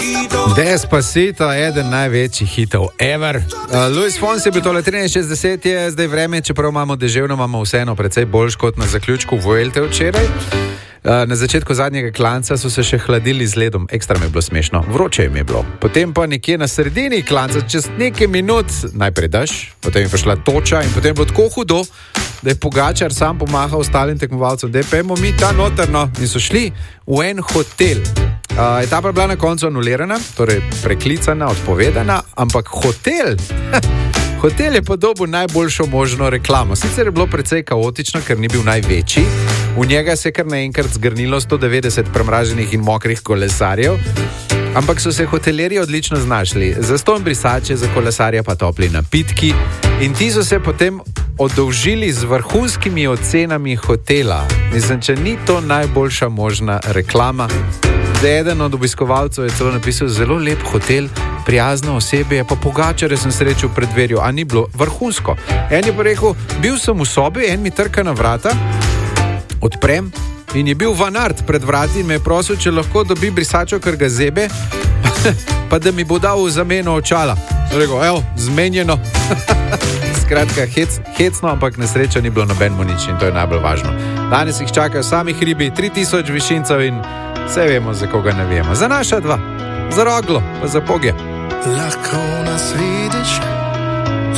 Despacito, eden največjih hitov ever. Luis Fonsi je bil tole 63 je zdaj vreme, čeprav imamo deževno, imamo vseeno precej boljš kot na zaključku Vuelte včeraj. Na začetku zadnjega klanca so se še hladili z ledom, ekstra mi je bilo smešno, vroče jim je bilo. Potem pa nekje na sredini klanca, čez nekaj minut, najprej dež, potem je prišla toča in potem je bilo tako hudo, da je Pogačar sam pomahal ostalim tekmovalcem, da je pojmo mi ta noterno, in so šli v en hotel. Etapa je bila na koncu anulirana, torej preklicana, odpovedana, ampak hotel je podobil najboljšo možno reklamo. Sicer je bilo precej kaotično, ker ni bil največji, v njega se je kar naenkrat zgrnilo 190 premraženih in mokrih kolesarjev, ampak so se hotelerji odlično znašli. Zastonj brisače, za kolesarja pa topli napitki in ti so se potem oddolžili z vrhunskimi ocenami hotela. Mislim, če ni to najboljša možna reklama. Zdaj, eden od obiskovalcev je celo napisal zelo lep hotel, prijazno osebje, pa Pogačarja sem srečal pred dverjo, a ni bilo vrhunsko. En je pa rekel, bil sem v sobi, en mi trka na vrata, odprem in je bil Van Aert pred vrati in me je prosil, če lahko dobi brisačo, ker ga zebe, pa da mi bo dal v zameno očala. Rekel, evo, zmenjeno. Skratka, hecno, ampak nesreča ni bilo nobenemu nič in to je najbolj važno. Danes jih čakajo sami hribi, 3000 višincev in vse vemo, za koga ne vemo. Za naša dva, za Roglo, pa za Pogje. Lahko nas vidiš